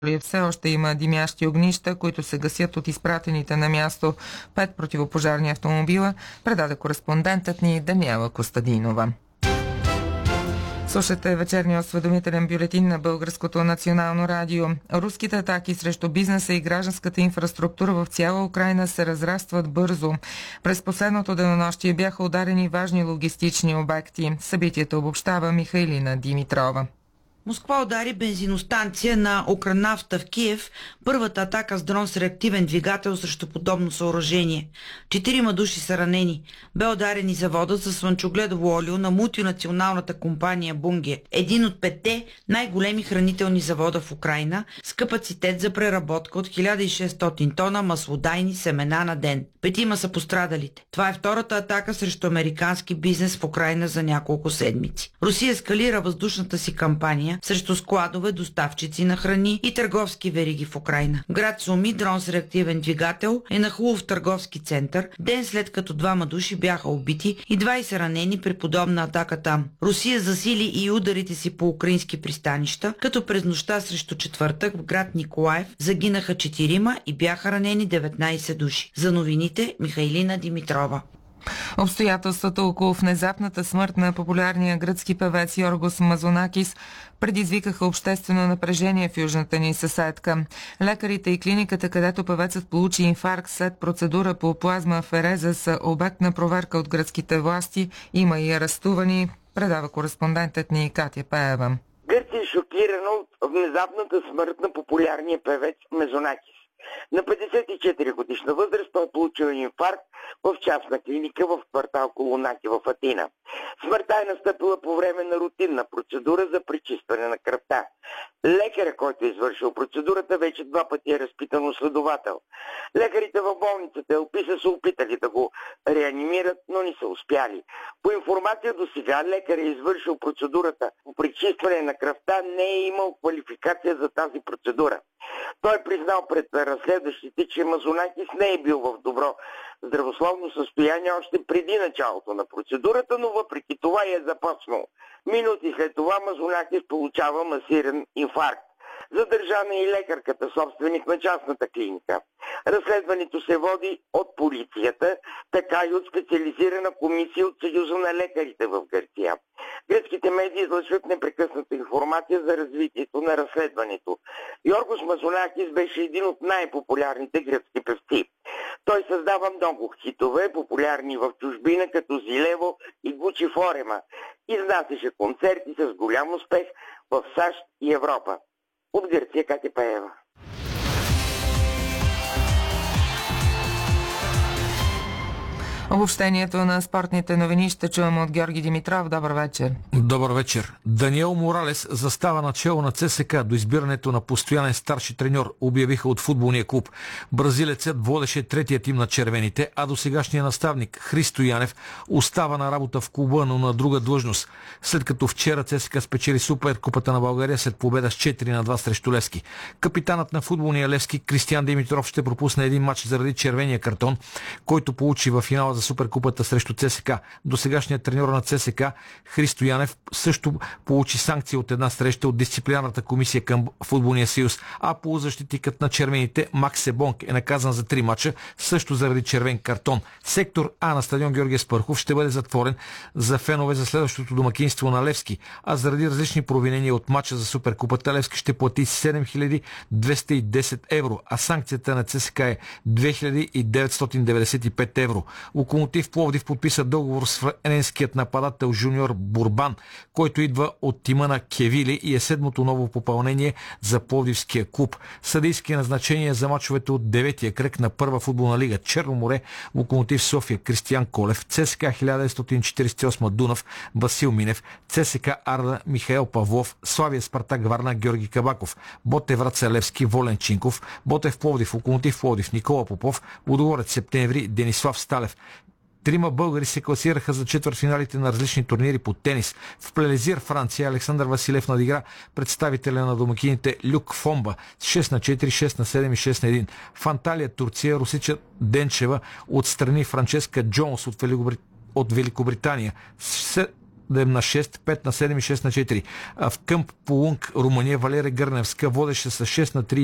Все още има димящи огнища, които се гасят от изпратените на място 5 противопожарни автомобила, предаде кореспондентът ни Даниела Костадинова. Слушате вечерния осведомителен бюлетин на Българското национално радио. Руските атаки срещу бизнеса и гражданската инфраструктура в цяла Украйна се разрастват бързо. През последното денонощие бяха ударени важни логистични обекти. Събитието обобщава Михайлина Димитрова. Москва удари бензиностанция на Укрнафта в Киев, първата атака с дрон с реактивен двигател срещу подобно съоръжение. 4 души са ранени. Бе ударен и заводът за слънчогледово олио на мултинационалната компания Bunge, един от 5 най-големи хранителни завода в Украйна, с капацитет за преработка от 1600 тона маслодайни семена на ден. 5 са пострадалите. Това е втората атака срещу американски бизнес в Украйна за няколко седмици. Русия ескалира въздушната си кампания срещу складове, доставчици на храни и търговски вериги в Украйна. В град Суми дрон с реактивен двигател е нахлул в търговски център, ден след като 2 души бяха убити и 20 ранени при подобна атака там. Русия засили и ударите си по украински пристанища, като през нощта срещу четвъртък в град Николаев загинаха 4 и бяха ранени 19 души. За новините Михайлина Димитрова. Обстоятелствата около внезапната смърт на популярния гръцки певец Йоргос Мазонакис предизвикаха обществено напрежение в южната ни съседка. Лекарите и клиниката, където певецът получи инфаркт след процедура по плазмафереза, са обект на проверка от гръцките власти. Има и арестувани, предава кореспондентът ни Катя Пеева. Гърция е шокирана от внезапната смърт на популярния певец Мазонакис. На 54 годишна възраст той е получил инфаркт в частна клиника в квартал Колонаки в Атина. Смъртта е настъпила по време на рутинна процедура за пречистване на кръвта. Лекаря, който е извършил процедурата, вече 2 пъти е разпитан следовател. Лекарите в болницата Елписа са опитали да го реанимират, но не са успяли. По информация до сега, лекаря е извършил процедурата по пречистване на кръвта, не е имал квалификация за тази процедура. Той е признал пред разследващите, че Мазонакис не е бил в добро здравословно състояние още преди началото на процедурата, но въпреки това е започнал. Минути след това Мазонакис получава масиран инфаркт. Задържана е и лекарката, собственик на частната клиника. Разследването се води от полицията, така и от специализирана комисия от Съюза на лекарите в Гърция. Гръцките медии излъчват непрекъсната информация за развитието на разследването. Йоргос Мазонакис беше един от най-популярните гръцки певци. Той създава много хитове, популярни в чужбина, като Зилево и Гучи Форема. Изнасяше концерти с голям успех в САЩ и Европа. От Гърция Катя Пеева. Обобщението на спортните новини ще чуем от Георги Димитров. Добър вечер. Добър вечер. Даниел Моралес застава начело на ЦСКА до избирането на постоянен старши треньор, обявиха от футболния клуб. Бразилецът водеше третия тим на червените, а до сегашния наставник Христо Янев остава на работа в клуба, но на друга длъжност. След като вчера ЦСКА спечели Суперкупата на България след победа с 4-2 срещу Левски. Капитанът на футболния Левски Кристиян Димитров ще пропусне един матч заради червения картон, който получи в финала за Суперкупата срещу ЦСКА. Досегашният треньор на ЦСКА Христо Янев също получи санкция от една среща от дисциплинарната комисия към Футболния съюз, а полузащитникът на червените Макс Себонк е наказан за 3 мача, също заради червен картон. Сектор А на стадион Георгия Спархов ще бъде затворен за фенове за следващото домакинство на Левски, а заради различни провинения от мача за Суперкупата Левски ще плати 7210 евро, а санкцията на ЦСКА е 2995 евро. Локомотив Пловдив подписа договор с френският нападател Жуниор Бурбан, който идва от тима на Кевили и е 7-то ново попълнение за пловдивския клуб. Съдийски назначения за мачовете от 9-тия кръг на първа футболна лига Черно море, Локомотив София Кристиян Колев, ЦСКА 1948 Дунав Васил Минев, ЦСКА Арда Михаил Павлов, Славия Спартак Варна Георги Кабаков, Ботев Враца Левски Волен Чинков, Ботев Пловдив Локомотив Пловдив Никола Попов, Лудогорец Септември Денислав Сталев. 3 българи се класираха за четвъртфиналите на различни турнири по тенис. В Плезир, Франция, Александър Василев надигра представителя на домакините Люк Фомба с 6-4, 6-7 и 6-1. В Анталия, Турция, Русича Денчева отстрани Франческа Джонс от Великобритания да е на 6, 5 на 7 и 6 на 4. А в Къмп Полунг Румъния Валерия Гърневска водеше с 6 на 3